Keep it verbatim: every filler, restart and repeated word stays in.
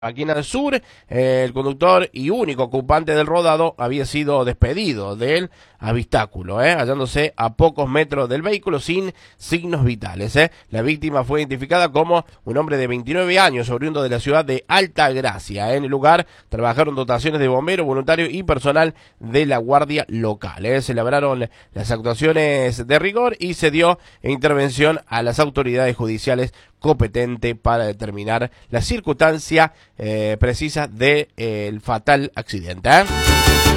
Aquí en el sur, eh, el conductor y único ocupante del rodado había sido despedido del habitáculo, eh, hallándose a pocos metros del vehículo sin signos vitales. Eh. La víctima fue identificada como un hombre de veintinueve años, oriundo de la ciudad de Altagracia. Eh. En el lugar trabajaron dotaciones de bomberos, voluntarios y personal de la guardia local. Eh. Se elaboraron las actuaciones de rigor y se dio intervención a las autoridades judiciales competente para determinar la circunstancia eh, precisa del de, eh, fatal accidente. ¿eh?